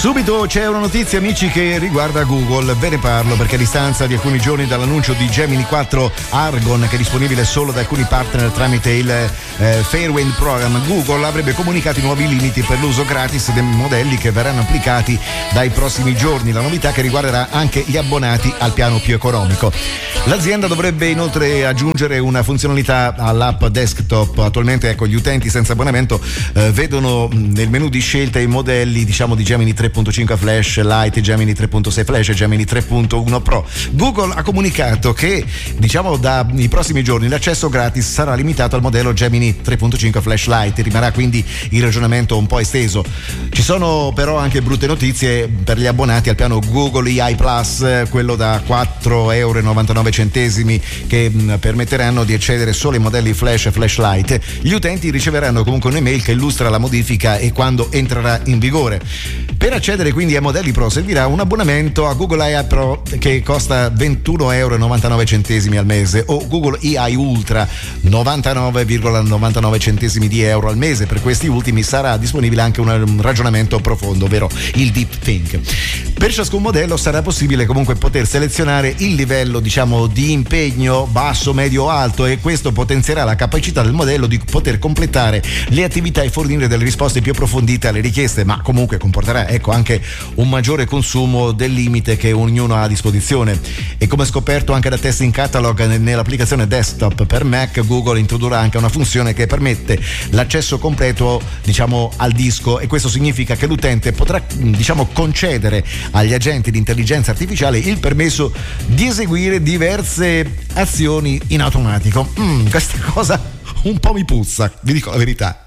Subito c'è una notizia, amici, che riguarda Google. Ve ne parlo perché a distanza di alcuni giorni dall'annuncio di Gemini 4 Argon, che è disponibile solo da alcuni partner tramite il Fairwind Program, Google avrebbe comunicato i nuovi limiti per l'uso gratis dei modelli che verranno applicati dai prossimi giorni. La novità che riguarderà anche gli abbonati al piano più economico. L'azienda dovrebbe inoltre aggiungere una funzionalità all'app desktop. Attualmente, ecco, gli utenti senza abbonamento vedono nel menu di scelta i modelli, diciamo, di Gemini 3.5 Flash Lite, Gemini 3.6 Flash e Gemini 3.1 Pro. Google ha comunicato che, diciamo, dai prossimi giorni l'accesso gratis sarà limitato al modello Gemini 3.5 Flash Lite. Rimarrà quindi il ragionamento un po' esteso. Ci sono però anche brutte notizie per gli abbonati al piano Google EI Plus, quello da €4,99 che permetteranno di accedere solo ai modelli Flash e Flash Lite. Gli utenti riceveranno comunque un'email che illustra la modifica e quando entrerà in vigore. Per accedere quindi ai modelli Pro servirà un abbonamento a Google AI Pro che costa €21,99 al mese, o Google AI Ultra 99,99 di euro al mese. Per questi ultimi sarà disponibile anche un ragionamento profondo, ovvero il Deep Think. Per ciascun modello sarà possibile comunque poter selezionare il livello, diciamo, di impegno basso, medio o alto, e questo potenzierà la capacità del modello di poter completare le attività e fornire delle risposte più approfondite alle richieste, ma comunque comporterà, ecco, anche un maggiore consumo del limite che ognuno ha a disposizione. E come scoperto anche da Testing Catalog, nell'applicazione desktop per Mac, Google introdurrà anche una funzione che permette l'accesso completo, diciamo, al disco, e questo significa che l'utente potrà, diciamo, concedere agli agenti di intelligenza artificiale il permesso di eseguire diverse azioni in automatico. Questa cosa un po' mi puzza, vi dico la verità.